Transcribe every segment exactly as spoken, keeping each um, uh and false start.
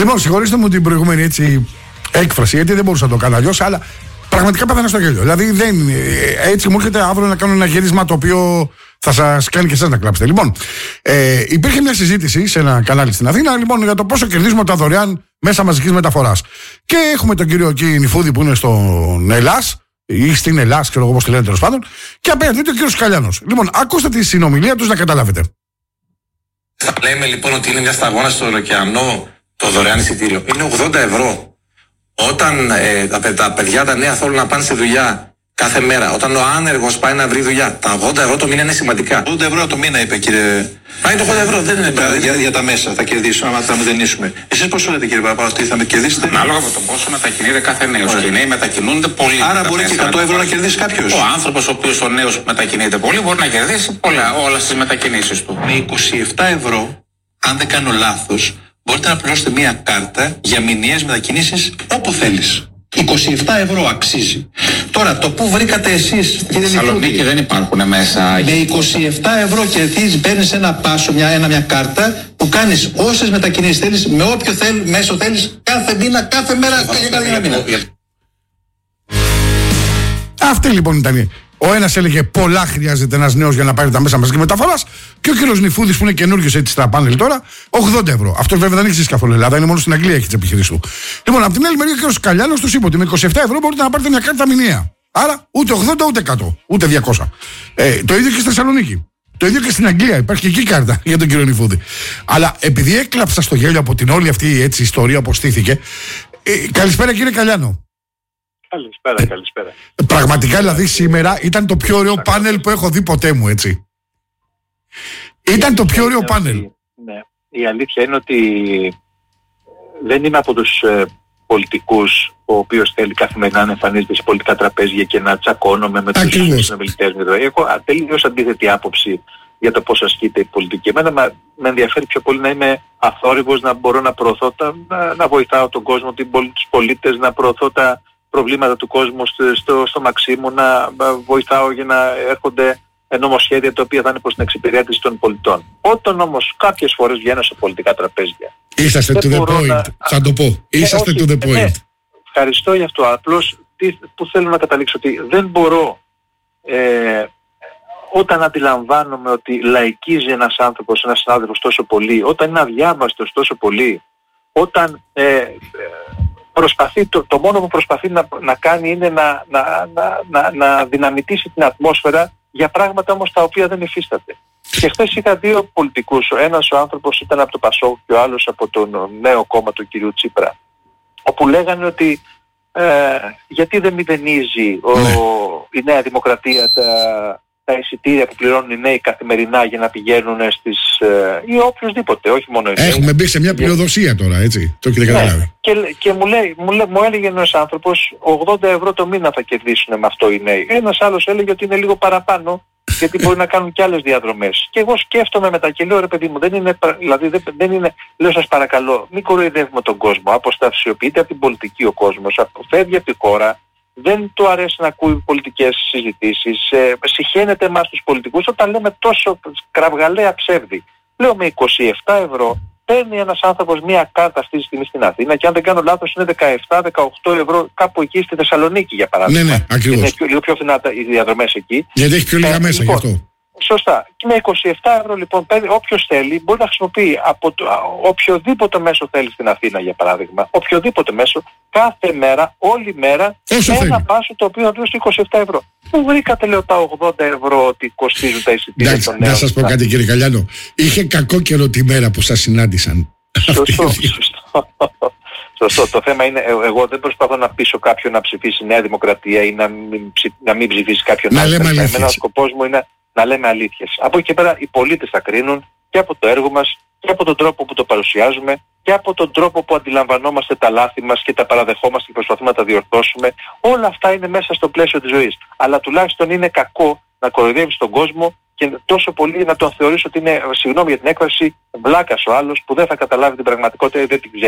Λοιπόν, συγχωρήστε μου την προηγούμενη έτσι έκφραση, γιατί δεν μπορούσα να το κάνω αλλιώς, αλλά πραγματικά πέθανα στο γέλιο. Δηλαδή, δεν, έτσι μου έρχεται αύριο να κάνω ένα γύρισμα το οποίο θα σας κάνει και εσάς να κλάψετε. Λοιπόν, ε, υπήρχε μια συζήτηση σε ένα κανάλι στην Αθήνα λοιπόν, για το πόσο κερδίζουμε τα δωρεάν μέσα μαζικής μεταφοράς. Και έχουμε τον κύριο εκεί Νηφούδη που είναι στον Ελλάς ή στην Ελλάς, ξέρω εγώ πώς τη λένε τέλος πάντων, και απέναντι του ο κύριος Καλιάνος. Λοιπόν, ακούστε τη συνομιλία τους να καταλάβετε. Θα λέμε λοιπόν ότι είναι μια σταγόνα στον ωκεανό το δωρεάν εισιτήριο. Είναι ογδόντα ευρώ. Όταν ε, τα, τα παιδιά τα νέα θέλουν να πάνε στη δουλειά κάθε μέρα, όταν ο άνεργος πάει να βρει δουλειά, τα ογδόντα ευρώ το μήνα είναι σημαντικά. ογδόντα ευρώ το μήνα είπε κύριε. Πάει το ογδόντα ευρώ, δεν είναι πράγμα. Για, για τα μέσα θα κερδίσουμε, άμα θα μηδενίσουμε. Εσείς πόσο λέτε κύριε Παπαπαύλου, θα με κερδίσετε? Ανάλογα με το πόσο μετακινείται κάθε νέος. Και οι νέοι μετακινούνται πολύ. Άρα μπορεί και εκατό ευρώ να κερδίσει κάποιος. Ο άνθρωπος ο οποίος ο νέος μετακινείται πολύ μπορεί να κερδίσει πολλά, όλες τις μετακινήσεις του. Με είκοσι επτά ευρώ, αν δεν κάνω λάθος, μπορείτε να πληρώσετε μία κάρτα για μηνιαίες μετακινήσεις όπου θέλεις. είκοσι επτά ευρώ αξίζει. Τώρα, το που βρήκατε εσείς, κύριε Θεσσαλονίκη, δεν υπάρχουν μέσα. Με είκοσι επτά ευρώ κερδίζεις, παίρνεις ένα πάσο, μια, ένα, μια κάρτα που κάνεις όσες μετακινήσεις θέλεις, με όποιο θέλ, μέσο θέλεις, κάθε μήνα, κάθε μέρα, για κάθε μήνα. Αυτή λοιπόν ήταν. Ο ένας έλεγε πολλά χρειάζεται ένας νέος για να πάρει τα μέσα μαζικής μεταφοράς, και ο κύριος Νηφούδης που είναι καινούριος έτσι στα πάνελ τώρα, ογδόντα ευρώ. Αυτό βέβαια δεν έχει ζήσει καθόλου Ελλάδα, είναι μόνο στην Αγγλία έχει τις επιχειρήσεις του. Λοιπόν, από την άλλη μεριά ο κύριος Καλιάνος τους είπε ότι με είκοσι επτά ευρώ μπορείτε να πάρετε μια κάρτα μηνιαία. Άρα ούτε ογδόντα ούτε εκατό, ούτε διακόσια. Ε, το ίδιο και στη Θεσσαλονίκη. Το ίδιο και στην Αγγλία. Υπάρχει και εκεί κάρτα για τον κύριο Νηφούδη. Αλλά επειδή έκλαψα στο γέλιο από την όλη αυτή έτσι, ιστορία όπως στήθηκε. Ε, καλησπέρα κύριε Καλιάνο. Καλησπέρα, καλησπέρα. Πραγματικά δηλαδή σήμερα ήταν το πιο ωραίο πάνελ που έχω δει ποτέ μου, έτσι. Ήταν το πιο ωραίο πάνελ. Ότι, ναι, η αλήθεια είναι ότι δεν είμαι από τους ε, πολιτικούς ο οποίος θέλει καθημερινά να εμφανίζεται σε πολιτικά τραπέζια και να τσακώνομαι με τους συνομιλητές μου. Έχω τελείως αντίθετη άποψη για το πώς ασκείται η πολιτική. Εμένα με ενδιαφέρει πιο πολύ να είμαι αθόρυβος, να μπορώ να προωθώ, τα, να, να βοηθάω τον κόσμο, τους πολίτες, να προωθώ τα προβλήματα του κόσμου στο, στο, στο μαξί μου, να βοηθάω για να έρχονται νομοσχέδια τα οποία θα είναι προς την εξυπηρέτηση των πολιτών. Όταν όμως κάποιες φορές βγαίνω σε πολιτικά τραπέζια... Είσαστε to the point, να... θα το πω. Είσαστε ε, to the point. Ναι, ευχαριστώ για αυτό. Απλώς τι, που θέλω να καταλήξω, ότι δεν μπορώ ε, όταν αντιλαμβάνομαι ότι λαϊκίζει ένας άνθρωπος, ένας άνθρωπος τόσο πολύ, όταν είναι αδιάβαστος τόσο πολύ, όταν... Ε, ε, Προσπαθεί, το, το μόνο που προσπαθεί να, να κάνει είναι να, να, να, να, να δυναμητήσει την ατμόσφαιρα για πράγματα όμως τα οποία δεν υφίσταται. Και χθες είχα δύο πολιτικούς. Ο ένας ο άνθρωπος ήταν από το Πασόκ και ο άλλος από το νέο κόμμα του κυρίου Τσίπρα, όπου λέγανε ότι ε, γιατί δεν μηδενίζει ο, ναι. η Νέα Δημοκρατία τα, τα εισιτήρια που πληρώνουν οι νέοι καθημερινά για να πηγαίνουν στις... Ε, ή οποιοσδήποτε, όχι μόνο οι νέοι. Έχουμε μπει σε μια πλειοδοσία τώρα, έτσι. Το έχετε καταλάβει. Ναι. Και, και μου, λέει, μου, λέει, μου έλεγε ένας άνθρωπος ογδόντα ευρώ το μήνα θα κερδίσουν με αυτό οι νέοι. Ένας άλλος έλεγε ότι είναι λίγο παραπάνω, γιατί μπορεί να κάνουν και άλλες διαδρομές. Και εγώ σκέφτομαι μετά και λέω, ρε παιδί μου, δεν είναι, δηλαδή, δεν, δεν είναι, λέω σας παρακαλώ, μην κοροϊδεύουμε τον κόσμο. Αποστασιοποιείται από την πολιτική ο κόσμος, αποφεύγει από τη χώρα. Δεν του αρέσει να ακούει πολιτικές συζητήσεις, ε, συχαίνεται εμάς τους πολιτικούς όταν λέμε τόσο κραυγαλαία ψεύδι. Λέω με είκοσι επτά ευρώ παίρνει ένας άνθρωπος μία κάρτα αυτή τη στιγμή στην Αθήνα και αν δεν κάνω λάθος είναι δεκαεπτά με δεκαοκτώ ευρώ κάπου εκεί στη Θεσσαλονίκη για παράδειγμα. Ναι, ναι, ακριβώς. Είναι πιο, λίγο πιο φθηνά οι διαδρομές εκεί. Γιατί έχει πιο λίγα ε, μέσα λοιπόν, γι' αυτό. Σωστά. Και με είκοσι επτά ευρώ λοιπόν παίρνει, όποιος θέλει μπορεί να χρησιμοποιεί από το, οποιοδήποτε μέσο θέλει στην Αθήνα για παράδειγμα. Οποιοδήποτε μέσο, κάθε μέρα, όλη μέρα, όσο ένα θέλει. Πάσο το οποίο θα πληρώσει είκοσι επτά ευρώ. Πού βρήκατε λέω τα ογδόντα ευρώ ότι κοστίζουν τα εισιτήρια των νέων? Να σας πω κάτι κύριε Καλιάνο. Είχε κακό καιρό τη μέρα που σας συνάντησαν. Σωστό, σωστό. Σωστό. Το θέμα είναι, εγώ δεν προσπαθώ να πείσω κάποιον να ψηφίσει Νέα Δημοκρατία ή να μην, ψη, να μην ψηφίσει κάποιον άλλο. Εμένα ο σκοπός μου είναι να λέμε αλήθειες. Από εκεί και πέρα οι πολίτες θα κρίνουν και από το έργο μας και από τον τρόπο που το παρουσιάζουμε και από τον τρόπο που αντιλαμβανόμαστε τα λάθη μας και τα παραδεχόμαστε και προσπαθούμε να τα διορθώσουμε. Όλα αυτά είναι μέσα στο πλαίσιο της ζωής. Αλλά τουλάχιστον είναι κακό να κοροϊδεύεις τον κόσμο και τόσο πολύ να τον θεωρείς ότι είναι, συγγνώμη για την έκφραση, βλάκας ο άλλος που δεν θα καταλάβει την πραγματικότητα ή δεν την ξέρει.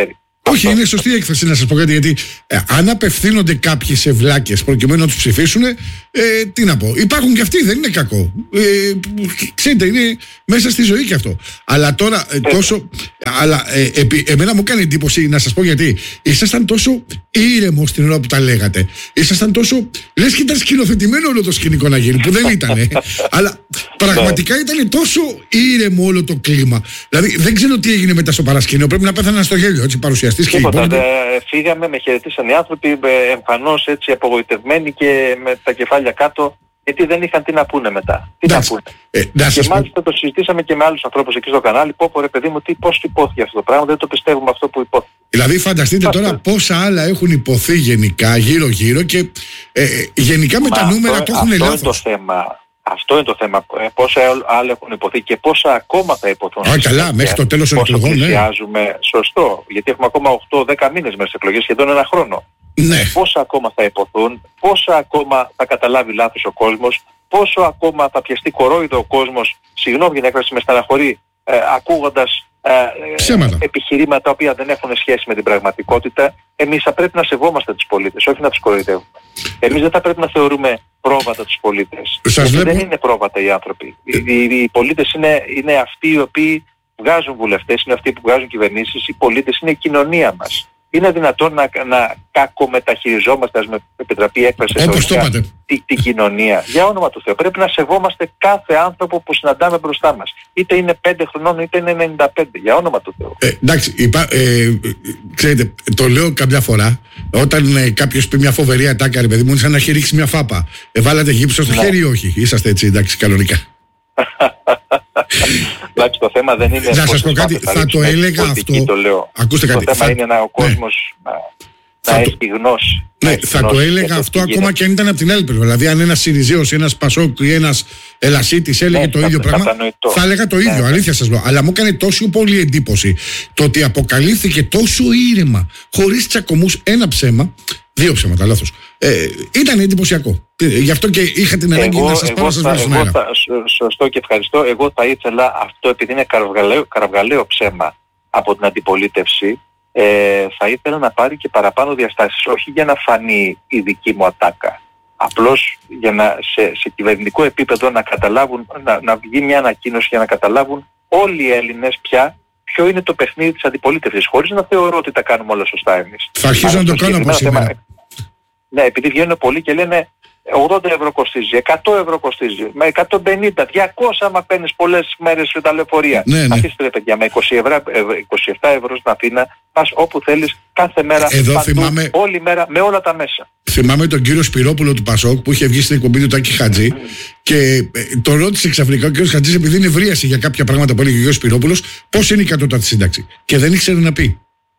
Όχι, είναι σωστή η έκθεση να σας πω κάτι. Γιατί ε, αν απευθύνονται κάποιοι σε βλάκες προκειμένου να τους ψηφίσουν, ε, τι να πω. Υπάρχουν και αυτοί, δεν είναι κακό. Ε, ξέρετε, είναι μέσα στη ζωή και αυτό. Αλλά τώρα ε, τόσο. Αλλά ε, επί, εμένα μου κάνει εντύπωση να σας πω γιατί. Ήσασταν τόσο ήρεμος την ώρα που τα λέγατε. Ήσασταν τόσο. Λες και ήταν σκηνοθετημένο όλο το σκηνικό να γίνει, που δεν ήταν. Αλλά πραγματικά ήταν τόσο ήρεμο όλο το κλίμα. Δηλαδή δεν ξέρω τι έγινε μετά στο παρασκήνιο. Πρέπει να πέθαναν στο γέλιο, έτσι, παρουσιαστής και Τίποτα, υπόλοιποι. Φύγαμε, με χαιρετήσαν οι άνθρωποι εμφανώς έτσι απογοητευμένοι και με τα κεφάλια κάτω, γιατί δεν είχαν τι να πούνε μετά. Τι That's, να πούνε. Ε, να και πω... μάλιστα το συζητήσαμε και με άλλους ανθρώπους εκεί στο κανάλι. Πω πω ρε παιδί μου, τι, πώς υπόθηκε αυτό το πράγμα, δεν το πιστεύουμε αυτό που υπόθηκε. Δηλαδή φανταστείτε αυτό. Τώρα πόσα άλλα έχουν υποθεί γενικά γύρω γύρω και ε, γενικά με Μα τα νούμερα αυτό, το έχουν αυτό λάθος. Είναι το θέμα. Αυτό είναι το θέμα. Πόσα άλλα έχουν υποθεί και πόσα ακόμα θα υποθούν. Α, καλά, μέχρι το τέλος των εκλογών, ναι. Σωστό, γιατί έχουμε ακόμα οκτώ δέκα μήνες μέσα στις εκλογές, σχεδόν ένα χρόνο. Ναι. Πόσα ακόμα θα υποθούν, πόσα ακόμα θα καταλάβει λάθος ο κόσμος, πόσο ακόμα θα πιαστεί κορόιδο ο κόσμος, συγγνώμη για την έκφραση, με στεναχωρεί, ε, ακούγοντας ε, επιχειρήματα τα οποία δεν έχουν σχέση με την πραγματικότητα. Εμείς θα πρέπει να σεβόμαστε τους πολίτες, όχι να τους κοροϊδεύουμε. Εμείς δεν θα πρέπει να θεωρούμε πρόβατα τους πολίτες. Γιατί δεν είναι πρόβατα οι άνθρωποι. Οι, οι, οι πολίτες είναι, είναι αυτοί οι οποίοι βγάζουν βουλευτές, είναι αυτοί που βγάζουν κυβερνήσεις. Οι πολίτες είναι η κοινωνία μας. Είναι δυνατόν να, να κακομεταχειριζόμαστε, ας με επιτραπεί η έκφραση, την τη κοινωνία. Για όνομα του Θεού. Πρέπει να σεβόμαστε κάθε άνθρωπο που συναντάμε μπροστά μας. Είτε είναι πέντε χρονών είτε είναι ενενήντα πέντε. Για όνομα του Θεού. Ε, εντάξει, υπά, ε, ξέρετε, το λέω κάποια φορά. Όταν ε, κάποιος πει μια φοβερή ατάκα, ρε παιδί μου, είναι σαν να έχει ρίξει μια φάπα. Ε, βάλατε γύψο στο ναι. χέρι ή όχι. Είσαστε έτσι, εντάξει, κανονικά. Εντάξει, το θέμα δεν είναι. Να σας πω κάτι, θα, θα το έλεγα αυτό. Το λέω. Ακούστε κάτι. Το θέμα θα... είναι να ο κόσμος ναι. να, να έχει το... γνώση. Ναι, έχει θα γνώση το έλεγα αυτό ακόμα γίνεται. Και αν ήταν από την άλλη πλευρά. Δηλαδή, αν ένας Συριζέος, ένας Πασόκ ή ένας Ελασίτης έλεγε ναι, το θα, ίδιο πράγμα, κατανοητό. Θα έλεγα το ίδιο. Ναι, αλήθεια σας λέω. Αλλά μου έκανε τόσο πολύ εντύπωση το ότι αποκαλύφθηκε τόσο ήρεμα, χωρίς τσακωμούς, ένα ψέμα. Δύο ψέματα, λάθος. Ε, ήταν εντυπωσιακό. Γι' αυτό και είχα την ανάγκη να σας πάρω να σας βάλω στον αέρα. Σωστό και ευχαριστώ. Εγώ θα ήθελα αυτό, επειδή είναι καραυγαλαίο ψέμα από την αντιπολίτευση, ε, θα ήθελα να πάρει και παραπάνω διαστάσεις. Όχι για να φανεί η δική μου ατάκα. Απλώς για να σε, σε κυβερνητικό επίπεδο να καταλάβουν, να, να βγει μια ανακοίνωση για να καταλάβουν όλοι οι Έλληνες πια ποιο είναι το παιχνίδι της αντιπολίτευσης, χωρίς να θεωρώ ότι τα κάνουμε όλα σωστά εμείς. Θα αρχίσω να το κάνω από σήμερα. Ναι, επειδή βγαίνουν πολλοί και λένε ογδόντα ευρώ κοστίζει, εκατό ευρώ κοστίζει, με εκατόν πενήντα, διακόσια άμα παίρνεις πολλές μέρες με τα λεωφορεία. Ναι, ναι. Αφήστε ρε παιδιά, με είκοσι επτά ευρώ στην Αθήνα, πας όπου θέλεις, κάθε μέρα, εδώ παντού, θυμάμαι... όλη μέρα, με όλα τα μέσα. Θυμάμαι τον κύριο Σπυρόπουλο του Πασόκ που είχε βγει στην εκπομπή του Τάκη Χατζή mm. και ε, τον ρώτησε ξαφνικά ο κύριος Χατζής, επειδή είναι ευρίαση για κάποια πράγματα που έλεγε ο κύριος Σπυρόπουλος, πώς είναι η κατώτατη σύνταξη. Και δεν ήξερε να πει.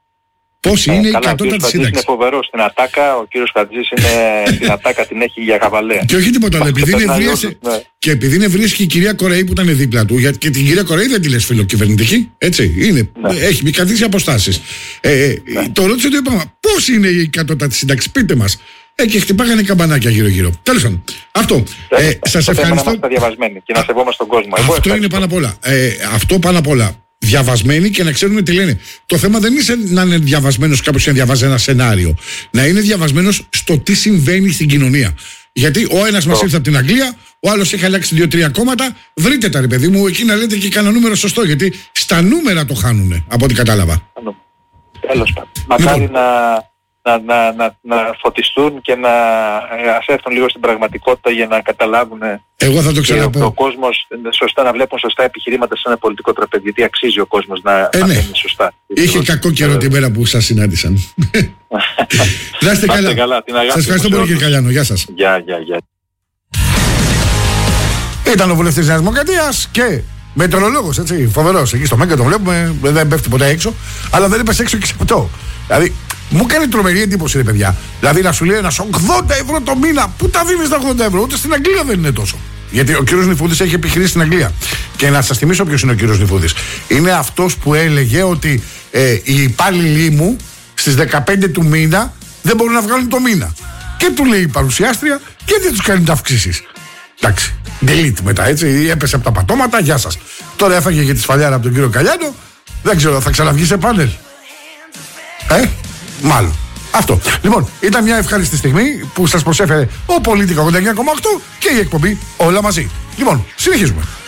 Πώς είναι ε, η κατώτατη σύνταξη. Είναι φοβερό στην ατάκα, ο κύριος Χατζής είναι την ατάκα την έχει για καβαλέα. Και όχι τίποτα άλλο, επειδή είναι ευρίαση. Ναι. Και επειδή είναι ευρίαση και η κυρία Κοραή που ήταν δίπλα του, γιατί και την κυρία Κοραή δεν τη λες φιλοκυβερνητική, έτσι. Είναι, ναι. Έχει κρατήσει αποστάσεις. Ε, ναι. Το ρώτησε το είπαμε, πώς είναι η κατώτατη σύνταξη, πείτε μας. Ε, και χτυπάγανε καμπανάκια γύρω-γύρω. Τέλος πάντων. Αυτό. Ε, σας ευχαριστώ. Να είμαστε διαβασμένοι και να σεβόμαστε τον κόσμο. Αυτό Εγώ είναι πάνω απ' όλα. Ε, αυτό πάνω απ' όλα. Διαβασμένοι και να ξέρουν τι λένε. Το θέμα δεν είναι να είναι διαβασμένος κάποιος και να διαβάζει ένα σενάριο. Να είναι διαβασμένος στο τι συμβαίνει στην κοινωνία. Γιατί ο ένας μας ήρθε από την Αγγλία, ο άλλος έχει αλλάξει δύο-τρία κόμματα. Βρείτε τα ρε παιδί μου, εκεί να λέτε και κανένα νούμερο σωστό. Γιατί στα νούμερα το χάνουνε, από ό,τι κατάλαβα. Τέλος πάντων. Μακάρι να. Να, να, να, να φωτιστούν και να ας έρθουν λίγο στην πραγματικότητα για να καταλάβουν. Εγώ θα το ξαναπώ. Ο κόσμος σωστά να βλέπουν σωστά επιχειρήματα σε ένα πολιτικό τραπέζι. Γιατί αξίζει ο κόσμος να, ε, να ναι. μένει σωστά. Είχε κακό καιρό την μέρα που σας συνάντησαν. Να είστε καλά. καλά. Σας ευχαριστώ πολύ κύριε Καλιάνο. Γεια σας. Γεια, γεια, γεια. Ήταν ο βουλευτής Νέας Δημοκρατίας και μετεωρολόγος, έτσι, φοβερός. Εκεί στο Μέγκα τον βλέπουμε, δεν πέφτει ποτέ έξω, αλλά δεν είπες έξω και σε αυτό. Δηλαδή, μου κάνει τρομερή εντύπωση, ρε παιδιά. Δηλαδή, να σου λέει ένας ογδόντα ευρώ το μήνα, πού τα δίνεις τα ογδόντα ευρώ, ούτε στην Αγγλία δεν είναι τόσο. Γιατί ο κύριος Νιφούδης έχει επιχειρήσει στην Αγγλία. Και να σας θυμίσω ποιος είναι ο κύριος Νιφούδης. Είναι αυτός που έλεγε ότι ε, οι υπάλληλοι μου στις δεκαπέντε του μήνα δεν μπορούν να βγάλουν το μήνα. Και του λέει η παρουσιάστρια, και δεν τους κάνει τα αυξήσεις. Εντάξει. Delete μετά, έτσι. Έπεσε από τα πατώματα, γεια σας. Τώρα έφαγε και τη σφαλιάρα από τον κύριο Καλιάνο. Δεν ξέρω, θα ξαναβγεί σε πάνελ. Ε, μάλλον. Αυτό. Λοιπόν, ήταν μια ευχάριστη στιγμή που σας προσέφερε ο Πολίτικα ογδόντα εννιά κόμμα οκτώ και η εκπομπή Όλα Μαζί. Λοιπόν, συνεχίζουμε.